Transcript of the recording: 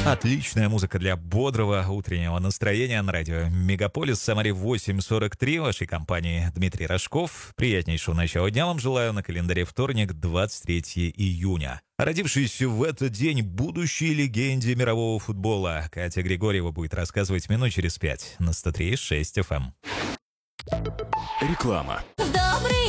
Отличная музыка для бодрого утреннего настроения на радио Мегаполис. В Самаре 8:43. В вашей компании Дмитрий Рожков. Приятнейшего начала дня вам желаю. На календаре вторник, 23 июня. Родившись в этот день будущей легенде мирового футбола, Катя Григорьева будет рассказывать минут через 5 на 103.6 FM. Реклама. В добрый